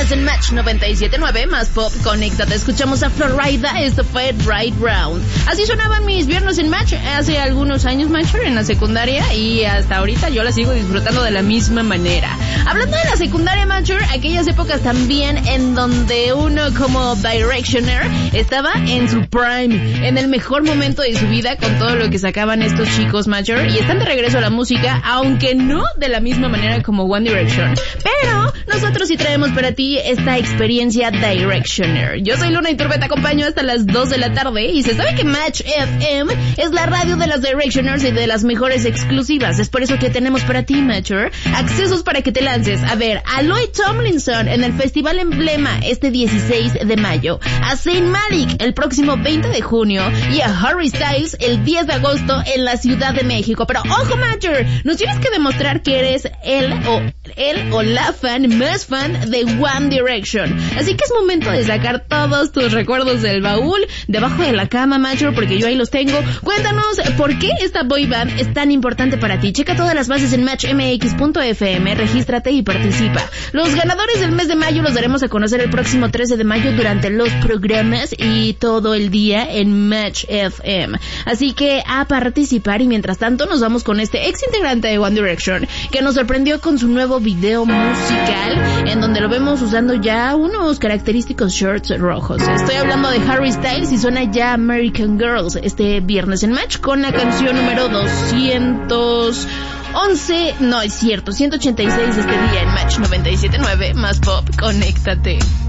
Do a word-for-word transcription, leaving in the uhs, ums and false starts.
viernes en Match noventa y siete punto nueve, más pop, conéctate. Escuchamos a Florida, esto fue Right Round. Así sonaban mis viernes en Match hace algunos años, Matcher, en la secundaria, y hasta ahorita yo la sigo disfrutando de la misma manera. Hablando de la secundaria, Matcher, aquellas épocas también en donde uno como Directioner estaba en su prime, en el mejor momento de su vida con todo lo que sacaban estos chicos, Matcher, y están de regreso a la música, aunque no de la misma manera como One Direction. Pero nosotros sí traemos para ti esta experiencia Directioner. Yo soy Luna Iturbe, te acompaño hasta las dos de la tarde, y se sabe que Match F M es la radio de los Directioners y de las mejores exclusivas. Es por eso que tenemos para ti, Matcher, accesos para que te lances a ver a Lloyd Tomlinson en el Festival Emblema este dieciséis de mayo, a Zayn Malik el próximo veinte de junio y a Harry Styles el diez de agosto en la Ciudad de México. Pero ojo, Matcher, nos tienes que demostrar que eres el o el o la fan más fan de One Direction. Así que es momento de sacar todos tus recuerdos del baúl debajo de la cama, Matcher, porque yo ahí los tengo. Cuéntanos por qué esta boy band es tan importante para ti. Checa todas las bases en match m x punto f m, regístrate y participa. Los ganadores del mes de mayo los daremos a conocer el próximo trece de mayo durante los programas y todo el día en Match F M. Así que a participar, y mientras tanto nos vamos con este ex integrante de One Direction que nos sorprendió con su nuevo video musical en donde lo vemos usando ya unos característicos shorts rojos. Estoy hablando de Harry Styles y suena ya American Girls este viernes en Match con la canción número doscientos once, no es cierto, ciento ochenta y seis este día en Match noventa y siete punto nueve, más pop, conéctate.